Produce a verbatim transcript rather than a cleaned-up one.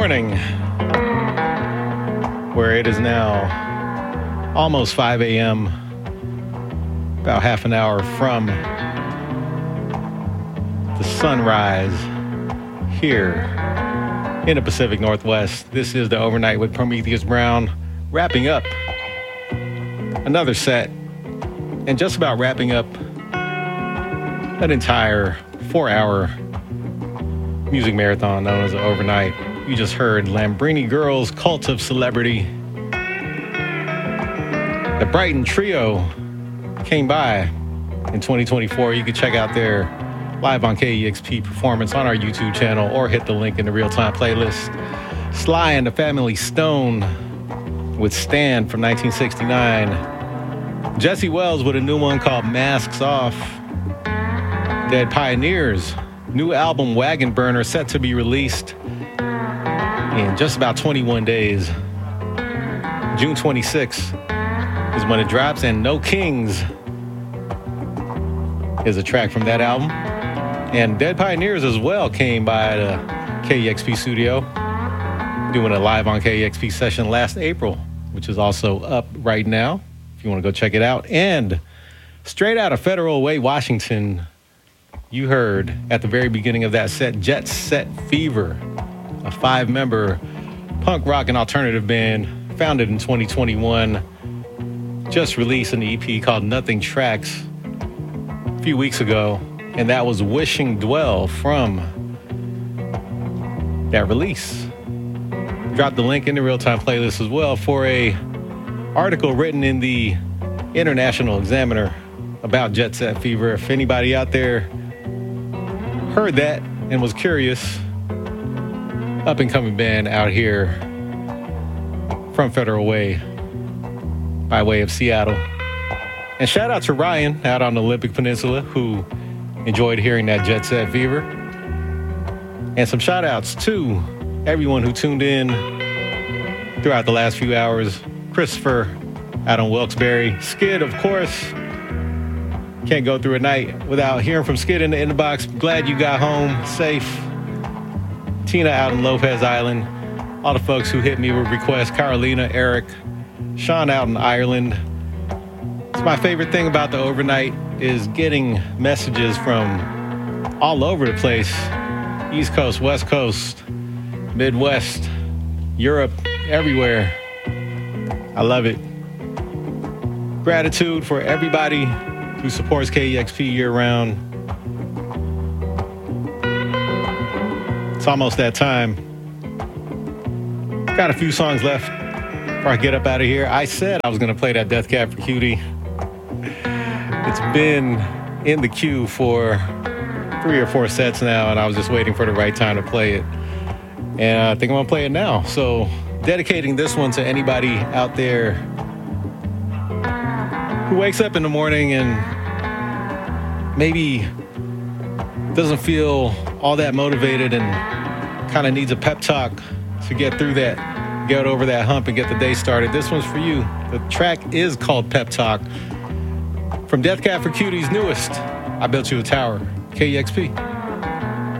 morning, where it is now almost five a.m., about half an hour from the sunrise here in the Pacific Northwest. This is the Overnight with Prometheus Brown, wrapping up another set and just about wrapping up an entire four-hour music marathon known as the Overnight. You just heard Lambrini Girls, Cult of Celebrity. The Brighton Trio came by in twenty twenty-four. You can check out their live on K E X P performance on our YouTube channel or hit the link in the real-time playlist. Sly and the Family Stone with Stand from nineteen sixty-nine. Jesse Wells with a new one called Masks Off. Dead Pioneers, new album Wagon Burner, set to be released in just about twenty-one days. June twenty-sixth is when it drops, and No Kings is a track from that album. And Dead Pioneers as well came by the K E X P studio, doing a live on K E X P session last April, which is also up right now if you want to go check it out. And straight out of Federal Way, Washington, you heard at the very beginning of that set, Jet Set Fever, a five-member punk rock and alternative band founded in twenty twenty-one, just released an E P called Nothing Tracks a few weeks ago, and that was Wishing Dwell from that release. Drop the link in the real-time playlist as well for a article written in the International Examiner about Jet Set Fever. If anybody out there heard that and was curious, up-and-coming band out here from Federal Way by way of Seattle. And shout out to Ryan out on the Olympic Peninsula who enjoyed hearing that Jet Set Fever. And some shout outs to everyone who tuned in throughout the last few hours. Christopher out on Wilkes-Barre. Skid, of course. Can't go through a night without hearing from Skid in the inbox. Glad you got home safe. Tina out in Lopez Island. All the folks who hit me with requests. Carolina, Eric, Sean out in Ireland. It's my favorite thing about the Overnight is getting messages from all over the place. East Coast, West Coast, Midwest, Europe, everywhere. I love it. Gratitude for everybody who supports K E X P year-round. It's almost that time. Got a few songs left before I get up out of here. I said I was going to play that Death Cab for Cutie. It's been in the queue for three or four sets now, and I was just waiting for the right time to play it. And I think I'm going to play it now. So dedicating this one to anybody out there who wakes up in the morning and maybe doesn't feel all that motivated and kind of needs a pep talk to get through that, get over that hump and get the day started. This one's for you. The track is called Pep Talk from Death Cab for Cutie's newest, I Built You a Tower, K E X P.